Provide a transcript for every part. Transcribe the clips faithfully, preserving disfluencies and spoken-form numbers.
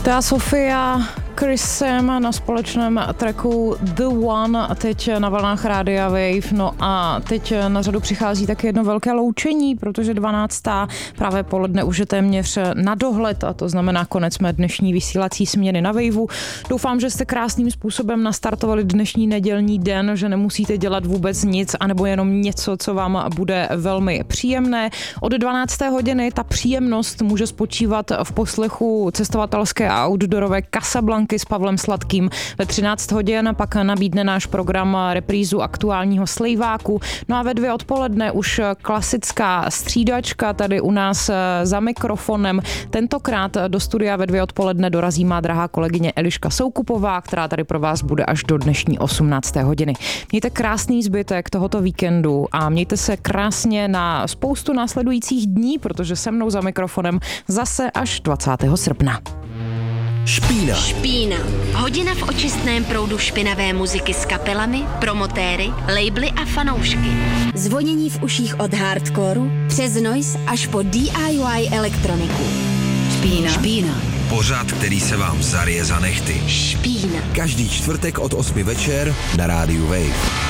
Ta Sofia Chrisem na společném tracku The One, teď na vlnách Rádia Wave. No a teď na řadu přichází taky jedno velké loučení, protože dvanáctá právě poledne už je téměř na dohled a to znamená konec mé dnešní vysílací směny na Waveu. Doufám, že jste krásným způsobem nastartovali dnešní nedělní den, že nemusíte dělat vůbec nic, anebo jenom něco, co vám bude velmi příjemné. Od dvanácté hodiny ta příjemnost může spočívat v poslechu cestovatelské a outdoorové Casablanky s Pavlem Sladkým. Ve třináct hodin pak nabídne náš program reprízu aktuálního Slejváku. No a ve dvě odpoledne už klasická střídačka tady u nás za mikrofonem. Tentokrát do studia ve dvě odpoledne dorazí má drahá kolegyně Eliška Soukupová, která tady pro vás bude až do dnešní osmnácté hodiny. Mějte krásný zbytek tohoto víkendu a mějte se krásně na spoustu následujících dní, protože se mnou za mikrofonem zase až dvacátého srpna. Špína. Špína. Hodina v očistném proudu špinavé muziky s kapelami, promotéry, labely a fanoušky. Zvonění v uších od hardcoreu přes noise až po D I Y elektroniku. Špína. Špína. Pořad, který se vám zarije za nechty. Špína. Každý čtvrtek od osmi večer na rádiu Wave.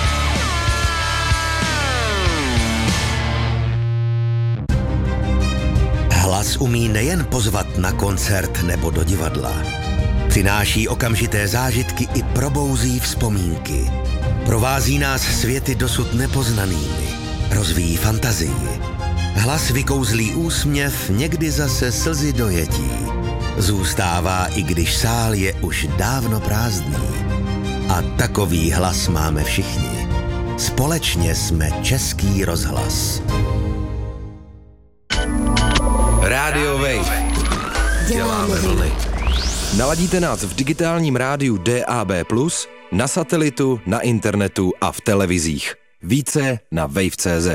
Hlas umí nejen pozvat na koncert nebo do divadla. Přináší okamžité zážitky i probouzí vzpomínky. Provází nás světy dosud nepoznanými. Rozvíjí fantazii. Hlas vykouzlí úsměv, někdy zase slzy dojetí. Zůstává, i když sál je už dávno prázdný. A takový hlas máme všichni. Společně jsme Český rozhlas. Rádio Wave. Děláme vlny. Naladíte nás v digitálním rádiu D A B plus, na satelitu, na internetu a v televizích. Více na wave tečka cé zet.